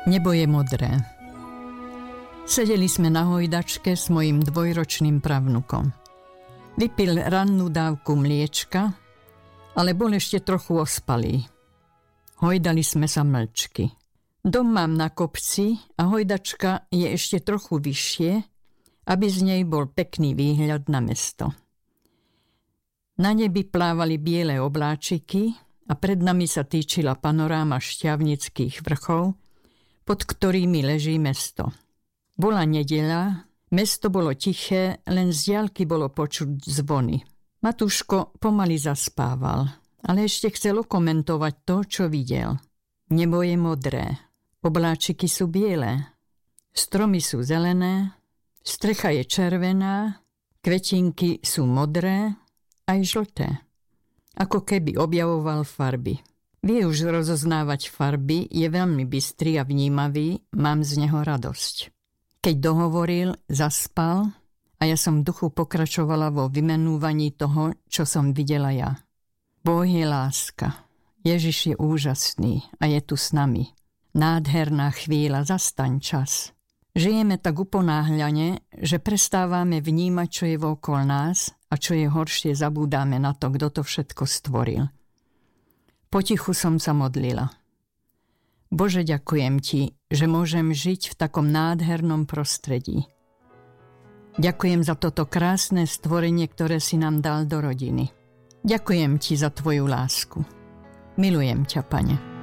Nebo je modré. Sedeli sme na hojdačke s mojím dvojročným pravnukom. Vypil rannú dávku mliečka, ale bol ešte trochu ospalý. Hojdali sme sa mlčky. Dom mám na kopci a hojdačka je ešte trochu vyššie, aby z nej bol pekný výhľad na mesto. Na nebi plávali biele obláčiky a pred nami sa týčila panoráma Šťavnických vrchov, pod ktorými leží mesto. Bola nedeľa, mesto bolo tiché, len z diaľky bolo počuť zvony. Matúško pomaly zaspával, ale ešte chcel komentovať to, čo videl. Nebo je modré, obláčiky sú biele, stromy sú zelené, strecha je červená, kvetinky sú modré, aj žlté. Ako keby objavoval farby. Vie už rozoznávať farby, je veľmi bystrý a vnímavý, mám z neho radosť. Keď dohovoril, zaspal a ja som v duchu pokračovala vo vymenúvaní toho, čo som videla ja. Boh je láska, Ježiš je úžasný a je tu s nami. Nádherná chvíľa, zastaň čas. Žijeme tak uponáhľane, že prestávame vnímať, čo je okolo nás a čo je horšie, zabúdame na to, kto to všetko stvoril. Potichu som sa modlila. Bože, ďakujem ti, že môžem žiť v takom nádhernom prostredí. Ďakujem za toto krásne stvorenie, ktoré si nám dal do rodiny. Ďakujem ti za tvoju lásku. Milujem ťa, Pane.